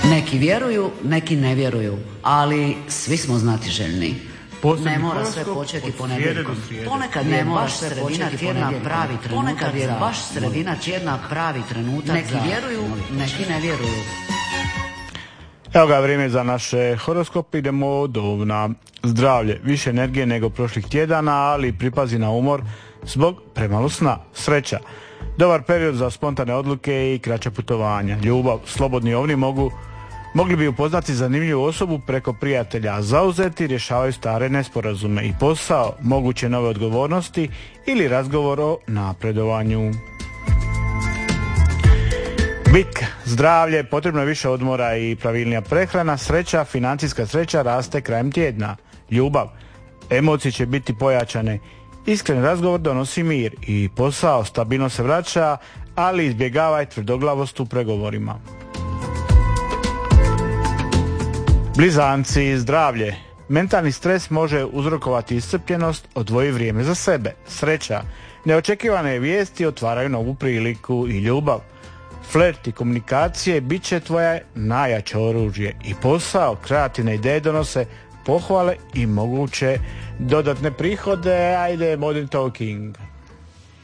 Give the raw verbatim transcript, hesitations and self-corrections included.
Neki vjeruju, neki ne vjeruju, ali svi smo znatiželjni. Ne mora sve početi ponedjeljkom. Ponekad je baš sredina tjedna pravi trenutak. Ponekad je baš sredina tjedna pravi trenutak. Neki vjeruju, neki ne vjeruju. Evo ga vrijeme za naše horoskop. Idemo do na zdravlje. Više energije nego prošlih tjedana, ali pripazi na umor zbog premalo sna. Sreća. Dobar period za spontane odluke i kraća putovanja. Ljubav. Slobodni ovni mogu Mogli bi upoznati zanimljivu osobu preko prijatelja, zauzeti rješavaju stare nesporazume i posao, moguće nove odgovornosti ili razgovor o napredovanju. Bik, zdravlje, potrebno je više odmora i pravilnija prehrana. Sreća, financijska sreća raste krajem tjedna. Ljubav, emocije će biti pojačane. Iskren razgovor donosi mir i posao, stabilno se vraća, ali izbjegavaj tvrdoglavost u pregovorima. Blizanci, zdravlje. Mentalni stres može uzrokovati iscrpljenost, odvoji vrijeme za sebe. Sreća. Neočekivane vijesti otvaraju novu priliku i ljubav. Flirt i komunikacije bit će tvoje najjače oružje i posao, kreativne ideje donose pohvale i moguće dodatne prihode. Ajde, modern talking.